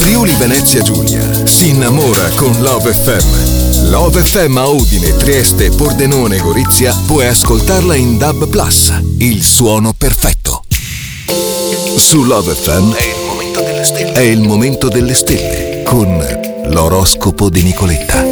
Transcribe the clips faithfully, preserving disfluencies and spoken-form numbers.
Friuli Venezia Giulia si innamora con Love F M. Love F M a Udine, Trieste, Pordenone, Gorizia puoi ascoltarla in D A B Plus, il suono perfetto. Su Love F M è il momento delle stelle, è il momento delle stelle con l'oroscopo di Nicoletta.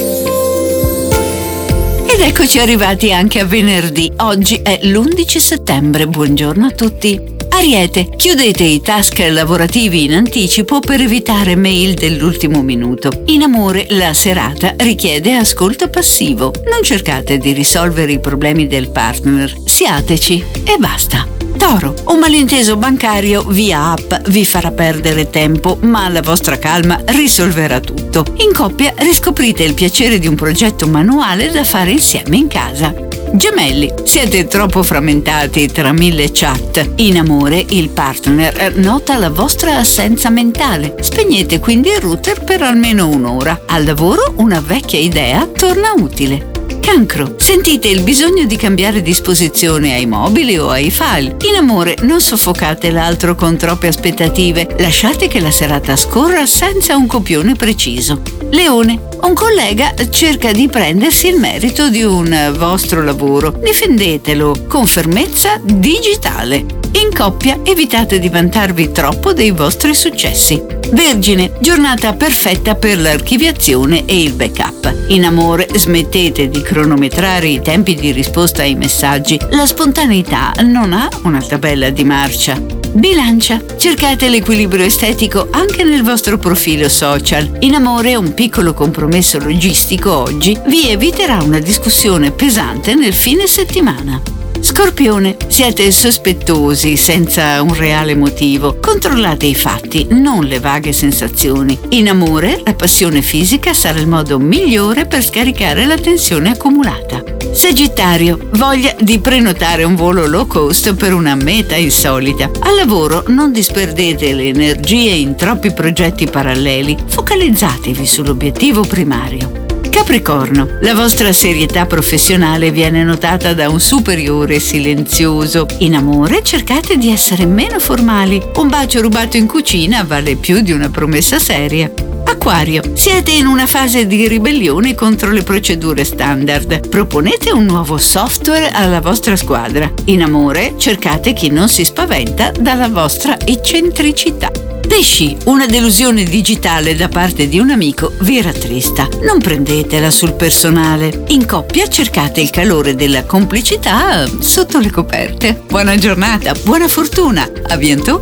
Ed eccoci arrivati anche a venerdì. Oggi è l'undici settembre. Buongiorno a tutti. Ariete, chiudete i task lavorativi in anticipo per evitare mail dell'ultimo minuto. In amore, la serata richiede ascolto passivo. Non cercate di risolvere i problemi del partner, siateci e basta. Toro, un malinteso bancario via app vi farà perdere tempo, ma la vostra calma risolverà tutto. In coppia riscoprite il piacere di un progetto manuale da fare insieme in casa. Gemelli, siete troppo frammentati tra mille chat. In amore, il partner nota la vostra assenza mentale. Spegnete quindi il router per almeno un'ora. Al lavoro, una vecchia idea torna utile. Cancro, sentite il bisogno di cambiare disposizione ai mobili o ai file. In amore, non soffocate l'altro con troppe aspettative. Lasciate che la serata scorra senza un copione preciso. Leone, un collega cerca di prendersi il merito di un vostro lavoro. Difendetelo con fermezza digitale. In coppia, evitate di vantarvi troppo dei vostri successi. Vergine, giornata perfetta per l'archiviazione e il backup. In amore, smettete di cronometrare i tempi di risposta ai messaggi. La spontaneità non ha una tabella di marcia. Bilancia, cercate l'equilibrio estetico anche nel vostro profilo social. In amore, un piccolo compromesso logistico oggi vi eviterà una discussione pesante nel fine settimana. Scorpione, siete sospettosi senza un reale motivo. Controllate i fatti, non le vaghe sensazioni. In amore, la passione fisica sarà il modo migliore per scaricare la tensione accumulata. Sagittario, voglia di prenotare un volo low cost per una meta insolita. Al lavoro non disperdete le energie in troppi progetti paralleli. Focalizzatevi sull'obiettivo primario. Capricorno, la vostra serietà professionale viene notata da un superiore silenzioso. In amore, cercate di essere meno formali. Un bacio rubato in cucina vale più di una promessa seria. Acquario, siete in una fase di ribellione contro le procedure standard. Proponete un nuovo software alla vostra squadra. In amore, cercate chi non si spaventa dalla vostra eccentricità. Pesci, una delusione digitale da parte di un amico vi rattrista. Non prendetela sul personale. In coppia cercate il calore della complicità sotto le coperte. Buona giornata, buona fortuna. A bientôt.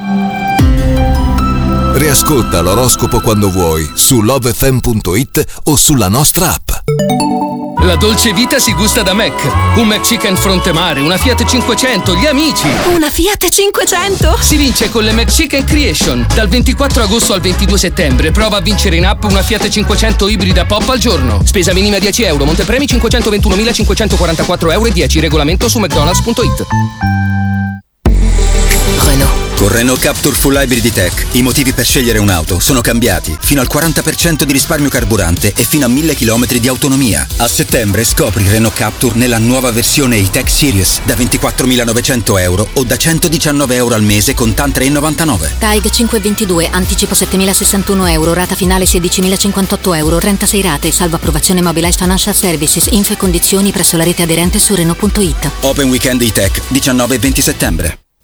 Riascolta l'oroscopo quando vuoi su love f m punto it o sulla nostra app. La dolce vita si gusta da Mac. Un McChicken fronte mare, una Fiat cinquecento, gli amici. Una Fiat cinquecento? Si vince con le McChicken Creation. Dal ventiquattro agosto al ventidue settembre prova a vincere in app una Fiat cinquecento ibrida pop al giorno. Spesa minima dieci euro, montepremi cinquecentoventunomilacinquecentoquarantaquattro euro e dieci. Regolamento su mcdonalds punto it. Renault. Con Renault Captur Full Hybrid Tech i motivi per scegliere un'auto sono cambiati. Fino al quaranta per cento di risparmio carburante e fino a mille chilometri di autonomia. A settembre scopri Renault Captur nella nuova versione E-Tech Series da ventiquattromilanovecento euro o da centodiciannove euro al mese con TAN tre virgola novantanove. T A I G cinquecentoventidue, anticipo settemilasessantuno euro, rata finale sedicimilacinquantotto euro, trentasei rate, salvo approvazione Mobilize Financial Services, info e condizioni presso la rete aderente su Renault punto it. Open Weekend E-Tech diciannove e venti settembre.